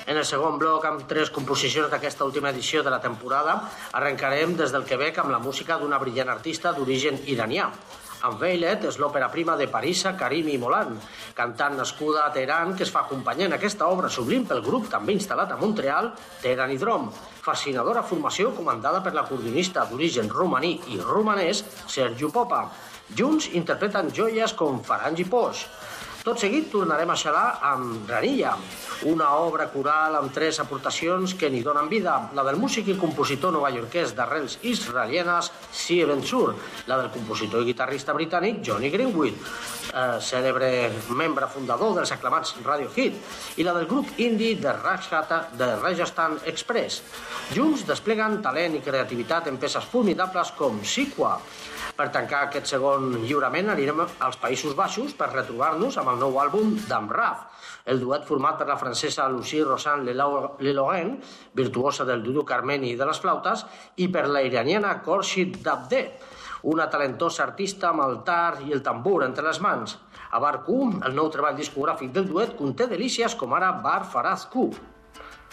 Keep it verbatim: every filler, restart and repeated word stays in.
En el segon bloc, amb tres composicions d'aquesta última edició de la temporada, arrencarem des del Quebec amb la música d'una brillant artista d'origen iranià. Unveiled és l'òpera prima de Parisa Karimi Molan, cantant nascuda a Teheran que es fa acompanyar en aquesta obra sublim pel grup també instal·lat a Montreal, Teheranidrom, fascinadora formació comandada per l'acordionista d'origen romaní i romanès Sergiu Popa. Junts interpreten joies com Farangi Posh. Tot seguit tornarem a xalar amb Ranilla, una obra coral amb tres aportacions que n'hi donen vida, la del músic i compositor novaiorquès d'arrels israelienes Sia Ben-Sur, la del compositor i guitarrista britànic Johnny Greenwood, eh, cèlebre membre fundador dels aclamats Radiohead, i la del grup indie de Rajasthan, de Rajasthan Express. Junts despleguen talent i creativitat en peces formidables com Siqua. Per tancar aquest segon lliurament anirem als Països Baixos per retrobar-nos amb el nou àlbum d'Amraf, el duet format per la francesa Lucie Rosan Lelogen, virtuosa del duduk armeni i de les flautes, i per la iraniana Khorshid Dabde, una talentosa artista amb el tar i el tambor entre les mans. A Bar Q, el nou treball discogràfic del duet, conté delícies com ara Bar Faraz Q.